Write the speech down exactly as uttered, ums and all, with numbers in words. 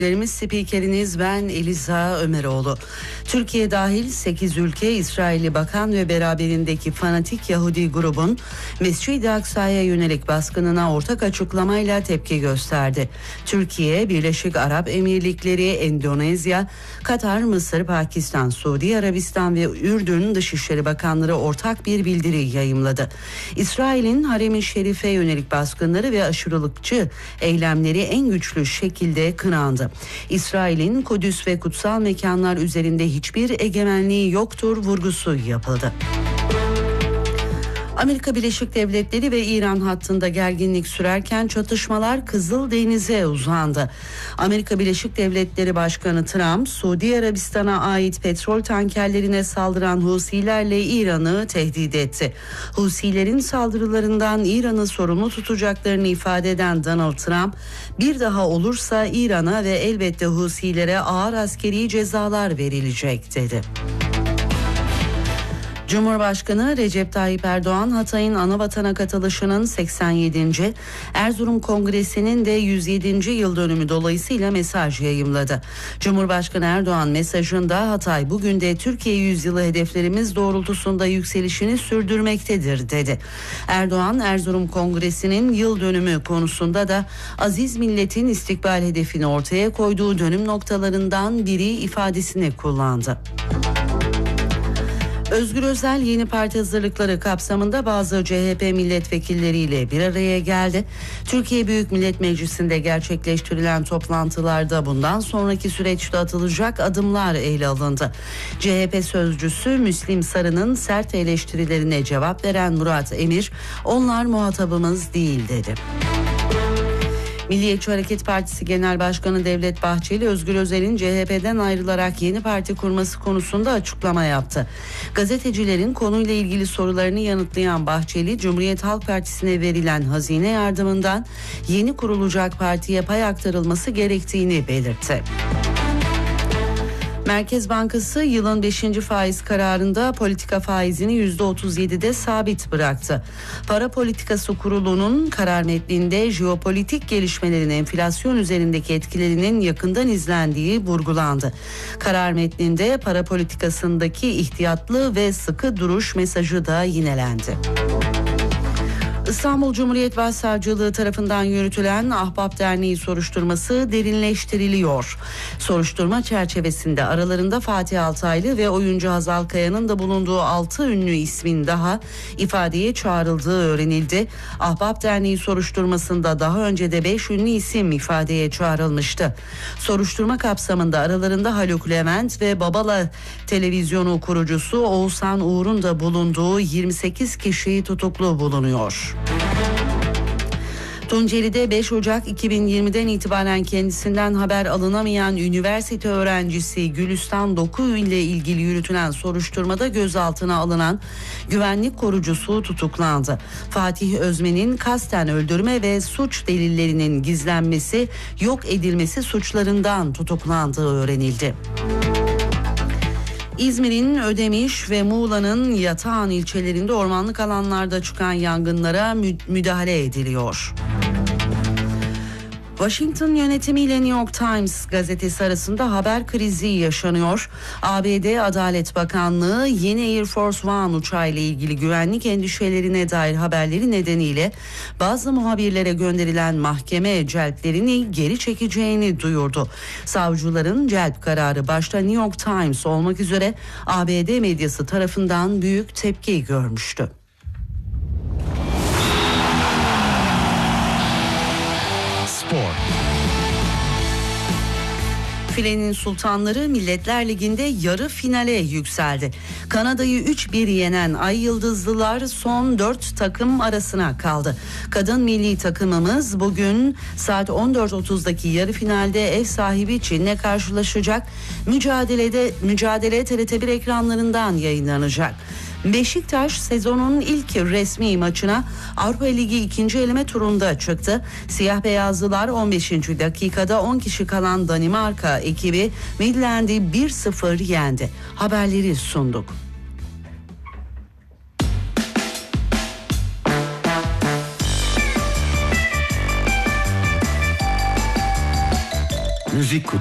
Spikeriniz ben Eliza Ömeroğlu. Türkiye dahil sekiz ülke İsrailli bakan ve beraberindeki fanatik Yahudi grubun Mescid-i Aksa'ya yönelik baskınına ortak açıklamayla tepki gösterdi. Türkiye, Birleşik Arap Emirlikleri, Endonezya, Katar, Mısır, Pakistan, Suudi Arabistan ve Ürdün Dışişleri Bakanları ortak bir bildiri yayımladı. İsrail'in Harem-i Şerif'e yönelik baskınları ve aşırılıkçı eylemleri en güçlü şekilde kınandı. İsrail'in Kudüs ve kutsal mekanlar üzerinde hiçbir egemenliği yoktur vurgusu yapıldı. Amerika Birleşik Devletleri ve İran hattında gerginlik sürerken çatışmalar Kızıldeniz'e uzandı. Amerika Birleşik Devletleri Başkanı Trump, Suudi Arabistan'a ait petrol tankerlerine saldıran Husilerle İran'ı tehdit etti. Husilerin saldırılarından İran'ı sorumlu tutacaklarını ifade eden Donald Trump, bir daha olursa İran'a ve elbette Husilere ağır askeri cezalar verilecek dedi. Cumhurbaşkanı Recep Tayyip Erdoğan, Hatay'ın Anavatan'a katılışının seksen yedinci Erzurum Kongresi'nin de yüz yedinci yıl dönümü dolayısıyla mesaj yayımladı. Cumhurbaşkanı Erdoğan mesajında Hatay bugün de Türkiye yüzyılı hedeflerimiz doğrultusunda yükselişini sürdürmektedir dedi. Erdoğan, Erzurum Kongresi'nin yıl dönümü konusunda da aziz milletin istikbal hedefini ortaya koyduğu dönüm noktalarından biri ifadesini kullandı. Özgür Özel yeni parti hazırlıkları kapsamında bazı C H P milletvekilleriyle bir araya geldi. Türkiye Büyük Millet Meclisi'nde gerçekleştirilen toplantılarda bundan sonraki süreçte atılacak adımlar ele alındı. C H P sözcüsü Müslim Sarı'nın sert eleştirilerine cevap veren Murat Emir, "Onlar muhatabımız değil" dedi. Milliyetçi Hareket Partisi Genel Başkanı Devlet Bahçeli, Özgür Özel'in C H P'den ayrılarak yeni parti kurması konusunda açıklama yaptı. Gazetecilerin konuyla ilgili sorularını yanıtlayan Bahçeli, Cumhuriyet Halk Partisi'ne verilen hazine yardımından yeni kurulacak partiye pay aktarılması gerektiğini belirtti. Merkez Bankası yılın beşinci faiz kararında politika faizini yüzde otuz yedide sabit bıraktı. Para Politikası Kurulu'nun karar metninde jeopolitik gelişmelerin enflasyon üzerindeki etkilerinin yakından izlendiği vurgulandı. Karar metninde para politikasındaki ihtiyatlı ve sıkı duruş mesajı da yinelendi. İstanbul Cumhuriyet Başsavcılığı tarafından yürütülen Ahbap Derneği soruşturması derinleştiriliyor. Soruşturma çerçevesinde aralarında Fatih Altaylı ve oyuncu Hazal Kaya'nın da bulunduğu altı ünlü ismin daha ifadeye çağrıldığı öğrenildi. Ahbap Derneği soruşturmasında daha önce de beş ünlü isim ifadeye çağrılmıştı. Soruşturma kapsamında aralarında Haluk Levent ve Babala Televizyonu kurucusu Oğuzhan Uğur'un da bulunduğu yirmi sekiz kişi tutuklu bulunuyor. Tunceli'de beş Ocak iki bin yirmiden itibaren kendisinden haber alınamayan üniversite öğrencisi Gülistan Doku ile ilgili yürütülen soruşturmada gözaltına alınan güvenlik korucusu tutuklandı. Fatih Özmen'in kasten öldürme ve suç delillerinin gizlenmesi, yok edilmesi suçlarından tutuklandığı öğrenildi. İzmir'in Ödemiş ve Muğla'nın Yatağan ilçelerinde ormanlık alanlarda çıkan yangınlara mü- müdahale ediliyor. Washington yönetimiyle New York Times gazetesi arasında haber krizi yaşanıyor. A B D Adalet Bakanlığı yeni Air Force One uçağıyla ilgili güvenlik endişelerine dair haberleri nedeniyle bazı muhabirlere gönderilen mahkeme celplerini geri çekeceğini duyurdu. Savcıların celp kararı başta New York Times olmak üzere A B D medyası tarafından büyük tepki görmüştü. Spor. Filenin sultanları Milletler Ligi'nde yarı finale yükseldi. Kanada'yı üç bir yenen Ay Yıldızlılar son dört takım arasına kaldı. Kadın milli takımımız bugün saat on dört otuzdaki yarı finalde ev sahibi Çin'le karşılaşacak. Mücadelede mücadele T R T bir ekranlarından yayınlanacak. Beşiktaş sezonun ilk resmi maçına Avrupa Ligi ikinci eleme turunda çıktı. Siyah beyazlılar on beşinci dakikada on kişi kalan Danimarka ekibi Midland'i bir sıfır yendi. Haberleri sunduk. Müzik Kutu.